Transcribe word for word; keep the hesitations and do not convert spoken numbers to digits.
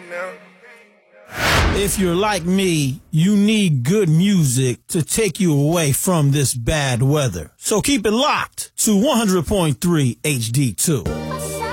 now. If you're like me, you need good music to take you away from this bad weather. So keep it locked to one hundred point three H D two.